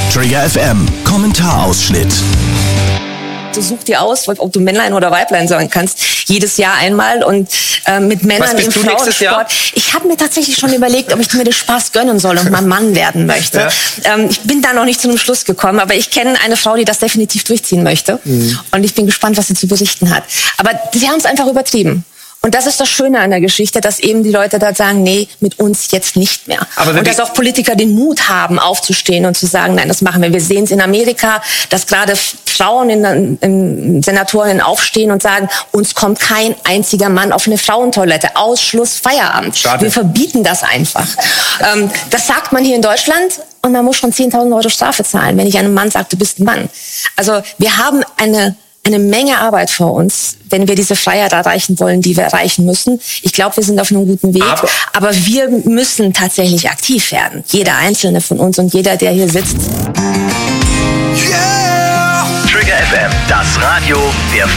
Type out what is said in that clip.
Trigger FM Kommentarausschnitt. Du such dir aus, ob du Männlein oder Weiblein sein kannst, jedes Jahr einmal und mit Männern im Frauensport. Ich habe mir tatsächlich schon überlegt, ob ich mir den Spaß gönnen soll und mal Mann werden möchte. Ja. Ich bin da noch nicht zu einem Schluss gekommen, aber ich kenne eine Frau, die das definitiv durchziehen möchte. Und ich bin gespannt, was sie zu berichten hat. Aber sie haben es einfach übertrieben. Und das ist das Schöne an der Geschichte, dass eben die Leute da sagen, nee, mit uns jetzt nicht mehr. Und dass auch Politiker den Mut haben, aufzustehen und zu sagen, nein, das machen wir. Wir sehen es in Amerika, dass gerade Frauen in Senatorinnen aufstehen und sagen, uns kommt kein einziger Mann auf eine Frauentoilette. Ausschluss, Feierabend. Schade. Wir verbieten das einfach. Das sagt man hier in Deutschland und man muss schon 10.000 Euro Strafe zahlen, wenn ich einem Mann sage, du bist ein Mann. Also wir haben eine Menge Arbeit vor uns, wenn wir diese Freiheit erreichen wollen, die wir erreichen müssen. Ich glaube, wir sind auf einem guten Weg, aber wir müssen tatsächlich aktiv werden. Jeder Einzelne von uns und jeder, der hier sitzt. Yeah! Trigger FM, das Radio der